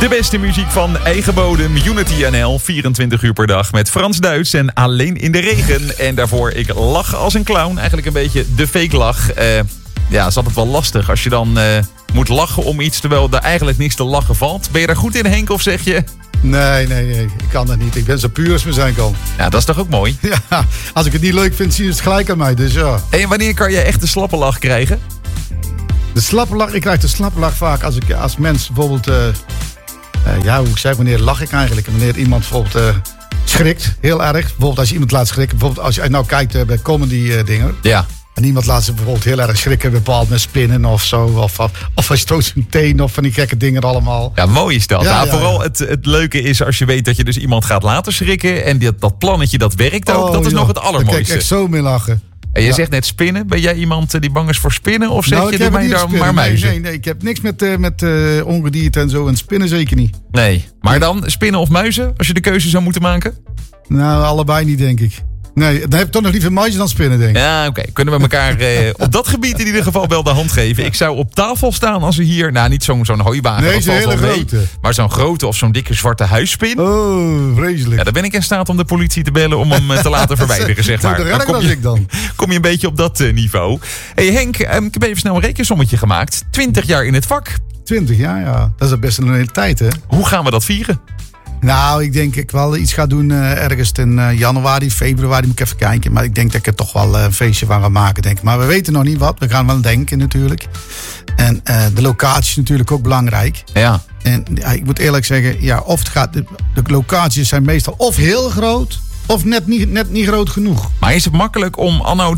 De beste muziek van eigen bodem, Unity NL, 24 uur per dag met Frans Duits en Alleen in de regen. En daarvoor ik lach als een clown, eigenlijk een beetje de fake lach. Ja, is altijd wel lastig als je dan moet lachen om iets terwijl er eigenlijk niks te lachen valt. Ben je daar goed in, Henk, of zeg je... Nee, ik kan dat niet. Ik ben zo puur als me zijn kan. Ja, dat is toch ook mooi? Ja, als ik het niet leuk vind, zien ze het gelijk aan mij. Dus ja. En wanneer kan je echt de slappe lach krijgen? De slappe lach, ik krijg de slappe lach vaak als mens bijvoorbeeld... wanneer lach ik eigenlijk? Wanneer iemand bijvoorbeeld schrikt, heel erg. Bijvoorbeeld als je iemand laat schrikken. Bijvoorbeeld als je nou kijkt bij comedy dingen. Ja. En iemand laat ze bijvoorbeeld heel erg schrikken, bepaald met spinnen of zo. Of hij stoot zijn teen of van die gekke dingen allemaal. Ja, mooi is dat. Ja, vooral het leuke is als je weet dat je dus iemand gaat laten schrikken. En dat plannetje, dat werkt ook. Dat is nog het allermooiste. Daar kijk ik echt zo mee lachen. En je zegt net spinnen. Ben jij iemand die bang is voor spinnen? Of zeg je mij daar maar muizen? Nee, ik heb niks met ongedierte en zo. En spinnen zeker niet. Nee, maar dan spinnen of muizen? Als je de keuze zou moeten maken? Nou, allebei niet, denk ik. Nee, dan heb ik toch nog liever muizen dan spinnen, denk ik. Ja, oké. Kunnen we elkaar op dat gebied in ieder geval wel de hand geven. Ik zou op tafel staan als we hier... Nou, niet zo'n hooiwagen. Nee, zo'n hele grote. Maar zo'n grote of zo'n dikke zwarte huisspin. Oh, vreselijk. Ja, dan ben ik in staat om de politie te bellen om hem te laten verwijderen, zeg maar. Dan kom je een beetje op dat niveau. Hey Henk, ik heb even snel een rekensommetje gemaakt. 20 jaar in het vak. 20 jaar, ja. Dat is best een hele tijd, hè? Hoe gaan we dat vieren? Nou, ik denk ik wel iets ga doen ergens in januari, februari, moet ik even kijken. Maar ik denk dat ik er toch wel een feestje van ga maken, denk ik. Maar we weten nog niet wat. We gaan wel denken natuurlijk. En de locatie is natuurlijk ook belangrijk. Ja. En ik moet eerlijk zeggen, ja, of het gaat, de locaties zijn meestal of heel groot... Of net niet groot genoeg. Maar is het makkelijk om anno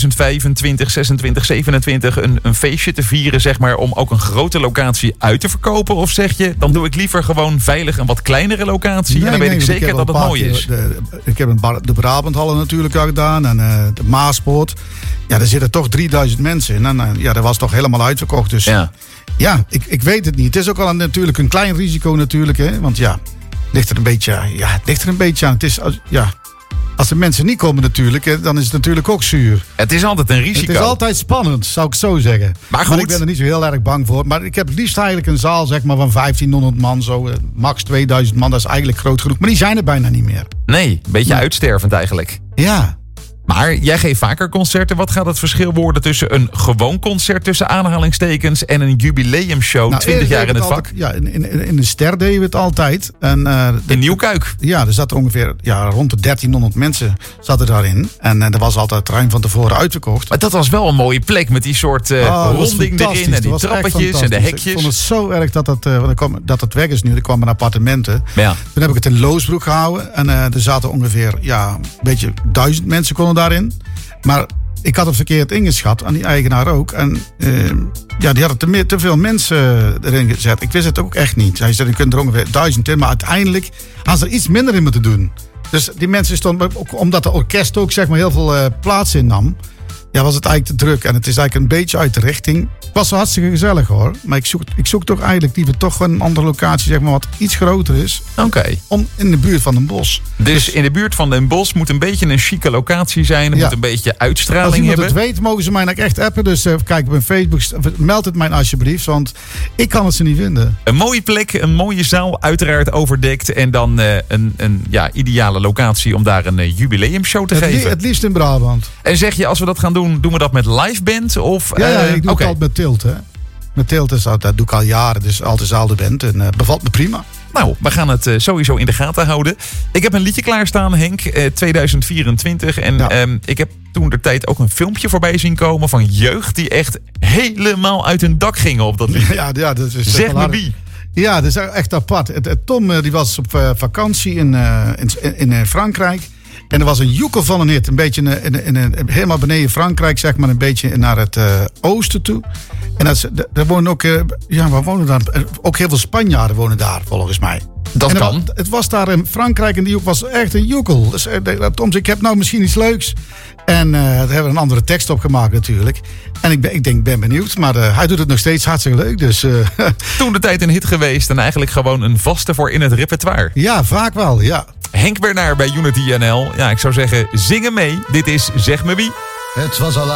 2025, 26, 27 een feestje te vieren, zeg maar, om ook een grote locatie uit te verkopen? Of zeg je, dan doe ik liever gewoon veilig een wat kleinere locatie en dan weet ik zeker dat het mooi is? Ik heb de Brabanthallen natuurlijk al gedaan en de Maaspoort. Ja, daar zitten toch 3000 mensen in. En dat was toch helemaal uitverkocht. Dus ja, ik weet het niet. Het is ook wel natuurlijk een klein risico natuurlijk, hè, want ja... Ligt er een beetje aan. Het is, als de mensen niet komen natuurlijk, dan is het natuurlijk ook zuur. Het is altijd een risico. Het is altijd spannend, zou ik zo zeggen. Maar ik ben er niet zo heel erg bang voor. Maar ik heb het liefst eigenlijk een zaal zeg maar, van 1500 man. Zo, max 2000 man, dat is eigenlijk groot genoeg. Maar die zijn er bijna niet meer. Nee, een beetje uitstervend eigenlijk. Ja. Maar jij geeft vaker concerten. Wat gaat het verschil worden tussen een gewoon concert tussen aanhalingstekens en een jubileumshow 20 jaar in het vak? Ja, in de Ster deden we het altijd. En, in Nieuwkuik? Ja, er zaten ongeveer rond de 1300 mensen zaten daarin. En er was altijd ruim van tevoren uitverkocht. Maar dat was wel een mooie plek met die soort ronding erin en die trappetjes en de hekjes. Ik vond het zo erg dat het weg is nu. Er kwamen appartementen. Ja. Toen heb ik het in Loosbroek gehouden. En er zaten ongeveer een beetje 1000 mensen konden daarin. Maar ik had het verkeerd ingeschat, aan die eigenaar ook. En die hadden te veel mensen erin gezet. Ik wist het ook echt niet. Hij zei, je kunt er ongeveer 1000 in. Maar uiteindelijk hadden ze er iets minder in moeten doen. Dus die mensen stonden, omdat de orkest ook zeg maar heel veel plaats innam. Ja, was het eigenlijk te druk. En het is eigenlijk een beetje uit de richting. Het was hartstikke gezellig hoor. Maar ik zoek toch eigenlijk liever toch een andere locatie, zeg maar, wat iets groter is. Oké. Om in de buurt van Den Bosch. Dus in de buurt van Den Bosch moet een beetje een chique locatie zijn. Het moet een beetje uitstraling hebben. Als iemand het weet, mogen ze mij nou echt appen. Dus kijk op mijn Facebook, meld het mij alsjeblieft. Want ik kan het ze niet vinden. Een mooie plek, een mooie zaal, uiteraard overdekt. En dan een ideale locatie om daar een jubileumshow te geven. Het liefst in Brabant. En zeg je, als we dat gaan doen we dat met live band? Of, ja, ik doe het altijd met Tilt. Hè. Met Tilt dat doe ik al jaren. Dus altijd dezelfde band. En bevalt me prima. Nou, we gaan het sowieso in de gaten houden. Ik heb een liedje klaarstaan, Henk. 2024. En ik heb toen de tijd ook een filmpje voorbij zien komen van jeugd die echt helemaal uit hun dak gingen op dat lied. Ja, dat is zeg me wie. Ja, dat is echt apart. Tom die was op vakantie in Frankrijk. En er was een joekel van een hit. Een beetje helemaal beneden Frankrijk, zeg maar. Een beetje naar het oosten toe. En daar wonen ook... waar wonen daar? Ook heel veel Spanjaarden wonen daar, volgens mij. Dat kan. Het was daar in Frankrijk en die hoek was echt een joekel. Dus Tom zei, ik heb nou misschien iets leuks. En daar hebben we een andere tekst op gemaakt natuurlijk. En ik ben benieuwd. Maar hij doet het nog steeds hartstikke leuk. Dus, toen de tijd een hit geweest en eigenlijk gewoon een vaste voor in het repertoire. Ja, vaak wel, ja. Henk Bernard bij Unity NL. Ja, ik zou zeggen, zingen mee. Dit is Zeg me wie. Het was al